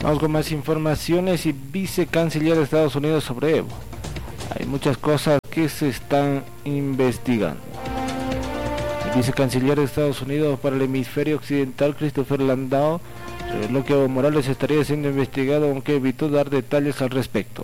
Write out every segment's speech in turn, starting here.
Vamos con más informaciones. Y vicecanciller de Estados Unidos sobre Evo. Hay muchas cosas que se están investigando. El vicecanciller de Estados Unidos para el hemisferio occidental, Christopher Landau, reveló que Evo Morales estaría siendo investigado, aunque evitó dar detalles al respecto.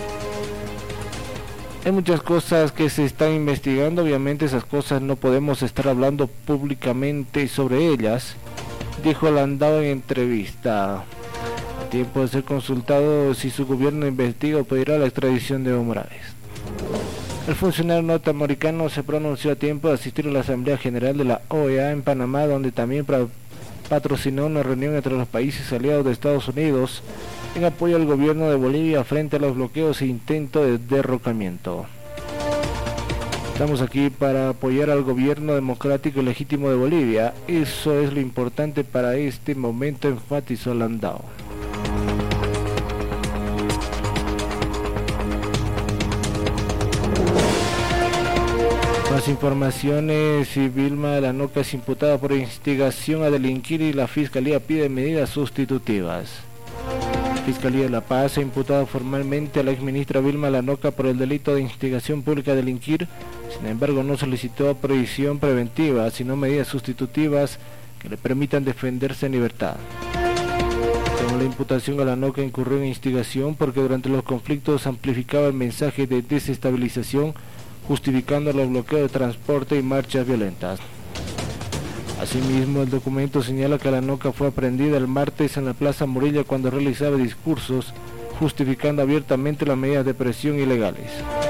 Hay muchas cosas que se están investigando, obviamente esas cosas no podemos estar hablando públicamente sobre ellas, dijo Landau en entrevista. A tiempo de ser consultado si su gobierno investiga o pedirá la extradición de Evo Morales. El funcionario norteamericano se pronunció a tiempo de asistir a la Asamblea General de la OEA en Panamá, donde también patrocinó una reunión entre los países aliados de Estados Unidos en apoyo al gobierno de Bolivia frente a los bloqueos e intento de derrocamiento. Estamos aquí para apoyar al gobierno democrático y legítimo de Bolivia. Eso es lo importante para este momento, enfatizó Landau. Más informaciones. Vilma Lanoca es imputada por instigación a delinquir y la Fiscalía pide medidas sustitutivas. La Fiscalía de La Paz ha imputado formalmente a la exministra Vilma Lanoca por el delito de instigación pública a delinquir. Sin embargo, no solicitó prisión preventiva, sino medidas sustitutivas que le permitan defenderse en libertad. Según la imputación, a Lanoca incurrió en instigación porque durante los conflictos amplificaba el mensaje de desestabilización, justificando los bloqueos de transporte y marchas violentas. Asimismo, el documento señala que Lanoca fue aprehendida el martes en la Plaza Morilla cuando realizaba discursos, justificando abiertamente las medidas de presión ilegales.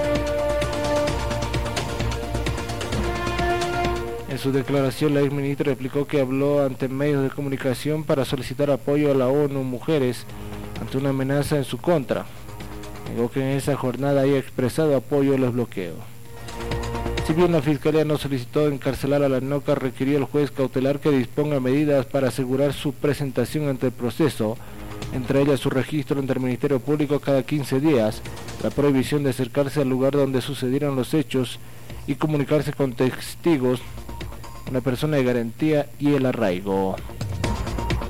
En su declaración, la exministra explicó que habló ante medios de comunicación para solicitar apoyo a la ONU Mujeres ante una amenaza en su contra. Negó que en esa jornada haya expresado apoyo a los bloqueos. Si bien la Fiscalía no solicitó encarcelar a Lanoca, requirió al juez cautelar que disponga medidas para asegurar su presentación ante el proceso, entre ellas su registro ante el Ministerio Público cada 15 días, la prohibición de acercarse al lugar donde sucedieron los hechos y comunicarse con testigos, una persona de garantía y el arraigo.